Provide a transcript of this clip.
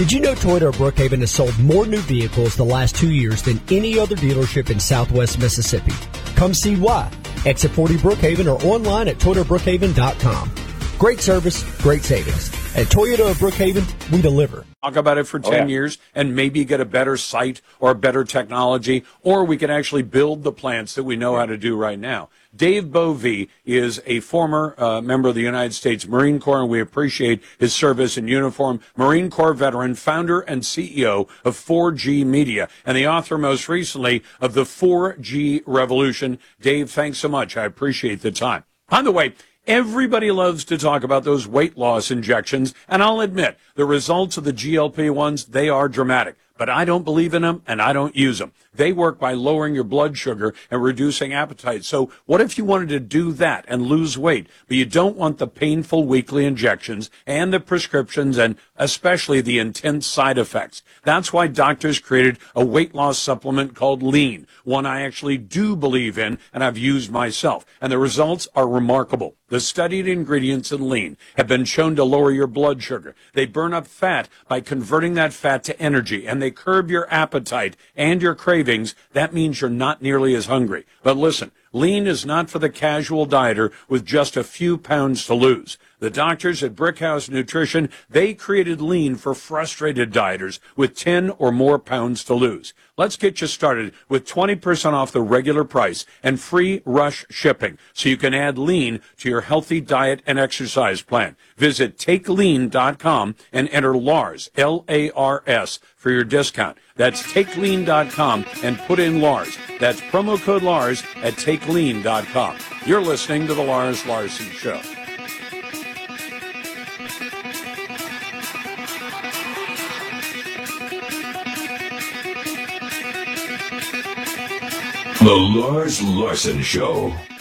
Did you know Toyota of Brookhaven has sold more new vehicles the last 2 years than any other dealership in Southwest Mississippi? Come see why. Exit 40 Brookhaven or online at ToyotaBrookhaven.com. Great service, great savings. At Toyota of Brookhaven, we deliver. Talk about it for 10 years and maybe get a better site or a better technology, or we can actually build the plants that we know how to do right now. Dave Bovee is a former member of the United States Marine Corps, and we appreciate his service in uniform. Marine Corps veteran, founder and CEO of 4G Media, and the author most recently of the 4G Revolution. Dave, thanks so much. I appreciate the time. By the way, everybody loves to talk about those weight loss injections, and I'll admit, the results of the GLP-1s, they are dramatic. But I don't believe in them, and I don't use them. They work by lowering your blood sugar and reducing appetite. So what if you wanted to do that and lose weight, but you don't want the painful weekly injections and the prescriptions and especially the intense side effects? That's why doctors created a weight loss supplement called Lean, one I actually do believe in and I've used myself. And the results are remarkable. The studied ingredients in Lean have been shown to lower your blood sugar. They burn up fat by converting that fat to energy, and they curb your appetite and your cravings. That means you're not nearly as hungry. But listen, Lean is not for the casual dieter with just a few pounds to lose. The doctors at Brickhouse Nutrition, they created Lean for frustrated dieters with 10 or more pounds to lose. Let's get you started with 20% off the regular price and free rush shipping so you can add Lean to your healthy diet and exercise plan. Visit TakeLean.com and enter Lars, L-A-R-S, for your discount. That's TakeLean.com and put in Lars. That's promo code Lars at TakeLean.com. You're listening to The Lars Larson Show. The Lars Larson Show.